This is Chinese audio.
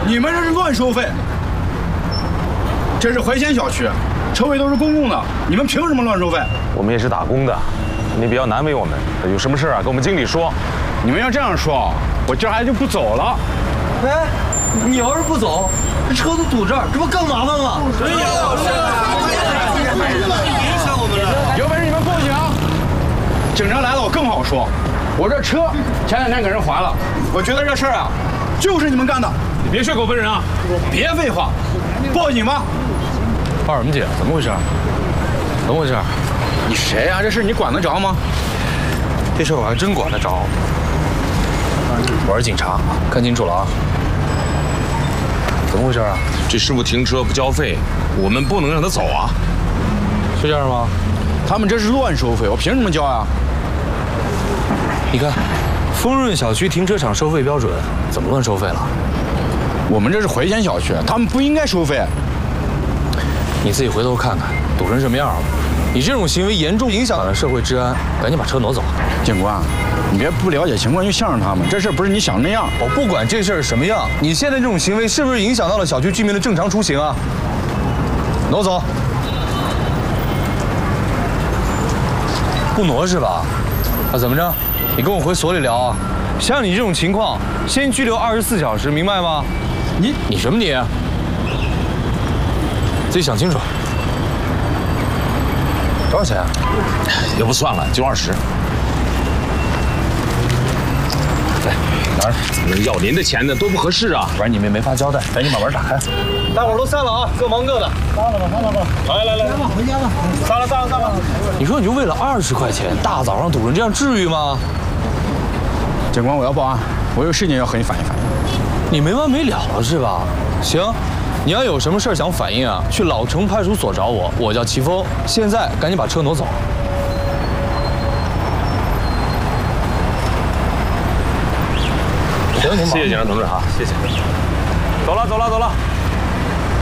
你们这是乱收费。这是怀贤小区，车位都是公共的，你们凭什么乱收费？ 我们也是打工的，你不要难为我们。有什么事啊，跟我们经理说。 你们要这样说，我今儿还就不走了。 哎，你要是不走，这车都堵这儿，这不更麻烦吗？ 有本事你们报警！警察来了，我更好说。我这车前2天给人划了，我觉得这事儿啊，就是你们干的。 你别血口喷人啊！ 别废话，报警吧！ 报什么警？怎么回事？怎么回事？ 你谁呀？这事你管得着吗？ 这事我还真管得着。我是警察，看清楚了啊！怎么回事啊？ 这师傅停车不交费，我们不能让他走啊！ 是这样吗？ 他们这是乱收费，我凭什么交呀？ 你看，丰润小区停车场收费标准怎么乱收费了？ 我们这是怀贤小区，他们不应该收费。 你自己回头看看，堵成什么样了？你这种行为严重影响了社会治安，赶紧把车挪走。 警官，你别不了解情况就向着他们，这事不是你想那样。 我不管这事儿什么样，你现在这种行为是不是影响到了小区居民的正常出行啊？挪走。不挪是吧？那怎么着？你跟我回所里聊啊。像你这种情况，先拘留24小时，明白吗？你什么你？自己想清楚。多少钱啊？ 要不算了，就20。 来，拿着。 要您的钱呢，多不合适啊！ 不然你们也没法交代。赶紧把门打开。大伙儿都散了啊，各忙各的。散了吧。来， 回家吧。 散了。你说你就为了20块钱，大早上堵成这样，至于吗？ 警官，我要报案，我有事情要和你反映。 你没完没了了是吧？行，你要有什么事儿想反映啊，去老城派出所找我，我叫齐峰。现在赶紧把车挪走。行，谢谢警察同志啊，谢谢。走了。